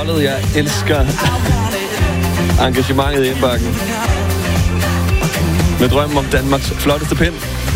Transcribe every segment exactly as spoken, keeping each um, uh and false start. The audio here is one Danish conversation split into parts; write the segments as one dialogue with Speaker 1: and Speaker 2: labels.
Speaker 1: Jeg elsker engagementet i indbakken. Med drømmen om Danmarks flotteste pind.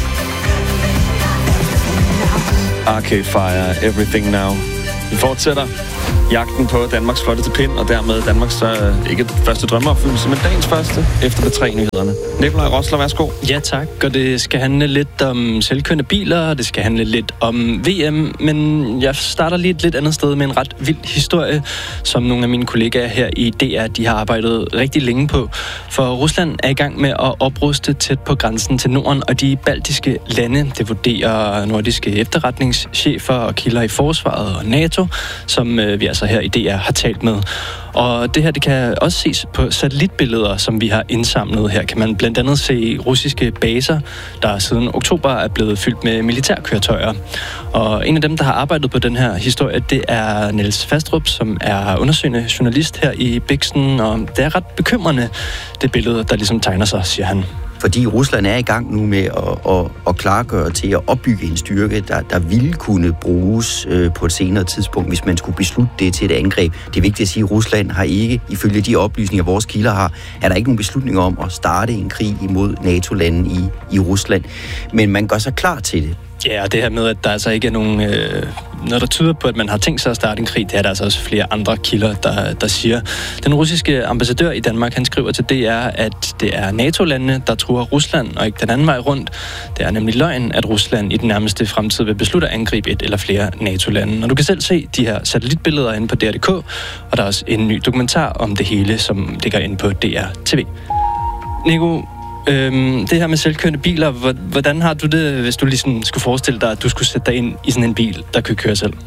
Speaker 1: Arcade Fire, Everything Now. Vi fortsætter jagten på Danmarks flotteste pind, og dermed Danmarks, øh, ikke første drømmeopfyldelse, men dagens første, efter B tre nyhederne. Nikolaj Rosler, værsgo.
Speaker 2: Ja, tak. Og det skal handle lidt om selvkørende biler, og det skal handle lidt om V M, men jeg starter lige et lidt andet sted med en ret vild historie, som nogle af mine kollegaer her i D R, de har arbejdet rigtig længe på. For Rusland er i gang med at opruste tæt på grænsen til Norden, og de baltiske lande, det vurderer nordiske efterretningschefer og kilder i forsvaret og NATO, som øh, vi altså her i D R har talt med. Og det her, det kan også ses på satellitbilleder, som vi har indsamlet. Her kan man blandt andet se russiske baser, der siden oktober er blevet fyldt med militærkøretøjer. Og en af dem, der har arbejdet på den her historie, det er Niels Fastrup, som er undersøgende journalist her i Bixen. Og det er ret bekymrende, det billede, der ligesom tegner sig, siger han.
Speaker 3: Fordi Rusland er i gang nu med at, at, at klargøre til at opbygge en styrke, der, der ville kunne bruges øh, på et senere tidspunkt, hvis man skulle beslutte det til et angreb. Det er vigtigt at sige, at Rusland har ikke, ifølge de oplysninger, vores kilder har, er der ikke nogen beslutninger om at starte en krig imod NATO-lande i, i Rusland. Men man gør sig klar til det.
Speaker 2: Ja, og det her med, at der altså ikke er nogen, øh, noget, der tyder på, at man har tænkt sig at starte en krig, det er der altså også flere andre kilder, der, der siger. Den russiske ambassadør i Danmark, han skriver til D R, at det er NATO-landene, der truer Rusland, og ikke den anden vej rundt. Det er nemlig løgn, at Rusland i den nærmeste fremtid vil beslutte at angribe et eller flere NATO-lande. Og du kan selv se de her satellitbilleder inde på D R punktum d k, og der er også en ny dokumentar om det hele, som ligger inde på D R T V. Nico, Øhm, det her med selvkørende biler, hvordan har du det, hvis du ligesom skulle forestille dig, at du skulle sætte dig ind i sådan en bil, der kan køre selv?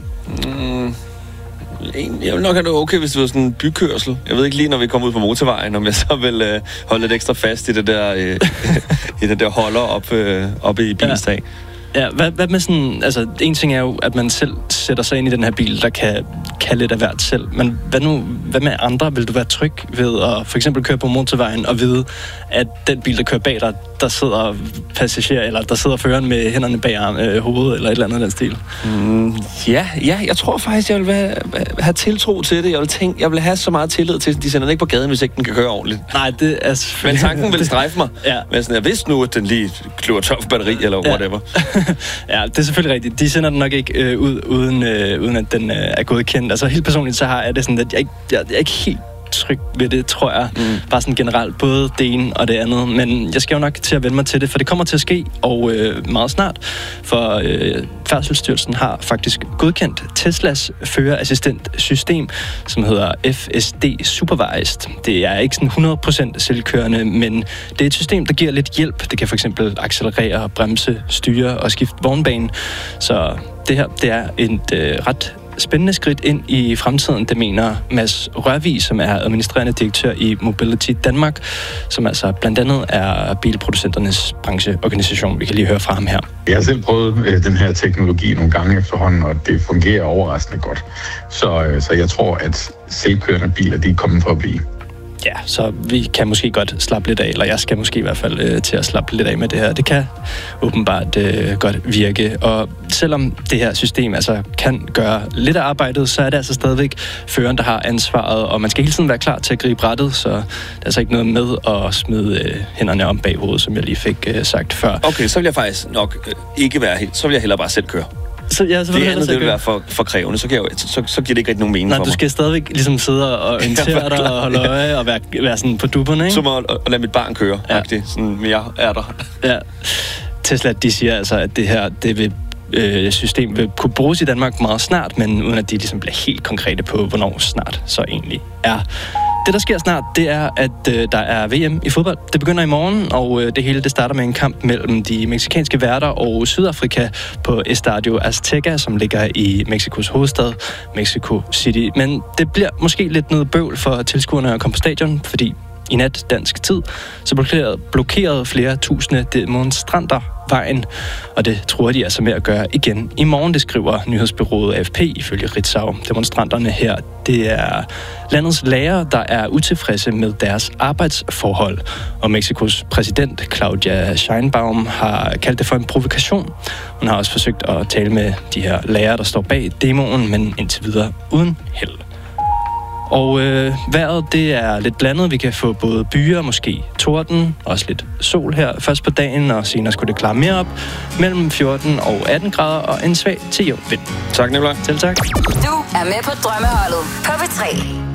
Speaker 1: Mm, jeg vil nok have det okay, hvis det var sådan en bykørsel. Jeg ved ikke lige, når vi kommer ud på motorvejen, om jeg så vil øh, holde lidt ekstra fast i det der, øh, i det der holder op, øh, oppe i bilstag. Ja.
Speaker 2: Ja, hvad, hvad med sådan, altså en ting er jo, at man selv sætter sig ind i den her bil, der kan, kan lidt af hvert selv. Men hvad nu, hvad med andre? Vil du være tryg ved at for eksempel køre på motorvejen og vide, at den bil, der kører bag dig, der sidder passager, eller der sidder føreren med hænderne bag øh, hovedet, eller et eller andet af den stil?
Speaker 1: Mm, ja, ja, jeg tror faktisk, jeg vil være, have tiltro til det. Jeg vil tænke, jeg vil have så meget tillid til, at de sender den ikke på gaden, hvis ikke den kan køre ordentligt.
Speaker 2: Nej, det er selvfølgelig...
Speaker 1: Men tanken vil strejfe mig.
Speaker 2: Ja.
Speaker 1: Men sådan, jeg vidste nu, at den lige kløver tør for batteri, eller
Speaker 2: ja.
Speaker 1: whatever.
Speaker 2: Ja, det er selvfølgelig rigtigt. De sender den nok ikke øh, ud, uden, øh, uden at den øh, er godkendt. Altså helt personligt, så har jeg det sådan, at jeg ikke, jeg, jeg er ikke helt tryg ved det, tror jeg. Mm. Bare sådan generelt, både det ene og det andet. Men jeg skal jo nok til at vende mig til det, for det kommer til at ske, og øh, meget snart. For øh, Færdselsstyrelsen har faktisk godkendt Teslas førerassistentsystem, som hedder F S D Supervised. Det er ikke sådan hundrede procent selvkørende, men det er et system, der giver lidt hjælp. Det kan for eksempel accelerere, bremse, styre og skifte vognbane. Så det her, det er et øh, ret spændende skridt ind i fremtiden, det mener Mads Rørvig, som er administrerende direktør i Mobility Danmark, som altså blandt andet er bilproducenternes brancheorganisation. Vi kan lige høre fra ham her.
Speaker 4: Jeg har selv prøvet øh, den her teknologi nogle gange efterhånden, og det fungerer overraskende godt. Så, øh, så jeg tror, at selvkørende biler, de er kommet for at blive.
Speaker 2: Ja, så vi kan måske godt slappe lidt af, eller jeg skal måske i hvert fald øh, til at slappe lidt af med det her. Det kan åbenbart øh, godt virke, og selvom det her system altså kan gøre lidt af arbejdet, så er det altså stadigvæk føreren, der har ansvaret, og man skal hele tiden være klar til at gribe rettet, så der er altså ikke noget med at smide øh, hænderne om bag hovedet, som jeg lige fik øh, sagt før.
Speaker 1: Okay, så vil jeg faktisk nok øh, ikke være helt, så vil jeg hellere bare selv køre.
Speaker 2: Så, ja, så
Speaker 1: det andet, det vil være for, for krævende, så, kan jeg, så, så giver det ikke rigtig nogen mening.
Speaker 2: Nej,
Speaker 1: for
Speaker 2: du
Speaker 1: mig.
Speaker 2: skal stadigvæk ligesom sidde og orientere dig og holde øje og være, være sådan på dupperne, ikke?
Speaker 1: Så må jeg lade mit barn køre, ja. Sådan, men jeg er der.
Speaker 2: Ja. Tesla, de siger altså, at det her det vil, øh, system vil kunne bruges i Danmark meget snart, men uden at de ligesom bliver helt konkrete på, hvornår snart så egentlig er. Det, der sker snart, det er, at øh, der er V M i fodbold. Det begynder i morgen, og øh, det hele det starter med en kamp mellem de mexikanske værter og Sydafrika på Estadio Azteca, som ligger i Mexikos hovedstad, Mexico City. Men det bliver måske lidt noget bøvl for tilskuerne at komme på stadion, fordi i nat dansk tid, så blokerede, blokerede flere tusinde demonstranter vejen, og det tror de altså med at gøre igen i morgen, det skriver nyhedsbureauet A F P ifølge Ritzau. Demonstranterne her, det er landets lærere, der er utilfredse med deres arbejdsforhold, og Mexikos præsident Claudia Sheinbaum har kaldt det for en provokation. Hun har også forsøgt at tale med de her lærere, der står bag demoen, men indtil videre uden held. Og øh, vejret, det er lidt blandet. Vi kan få både byer, måske torden, også lidt sol her først på dagen, og senere skulle det klare mere op. Mellem fjorten og atten grader og en svag til jævn vind.
Speaker 1: Tak, Nicolaj.
Speaker 2: Selv tak.
Speaker 5: Du er med på Drømmeholdet på P tre.